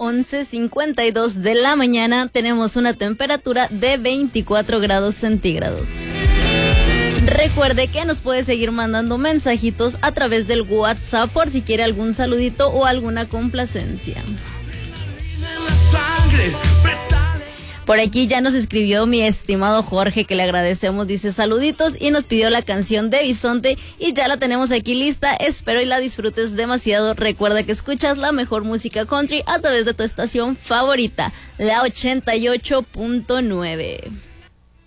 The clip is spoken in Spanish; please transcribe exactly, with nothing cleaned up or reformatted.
once cincuenta y dos de la mañana. Tenemos una temperatura de veinticuatro grados centígrados. Recuerde que nos puede seguir mandando mensajitos a través del WhatsApp por si quiere algún saludito o alguna complacencia. Por aquí ya nos escribió mi estimado Jorge, que le agradecemos, dice saluditos, y nos pidió la canción de Bisonte y ya la tenemos aquí lista. Espero y la disfrutes demasiado. Recuerda que escuchas la mejor música country a través de tu estación favorita, la ochenta y ocho punto nueve.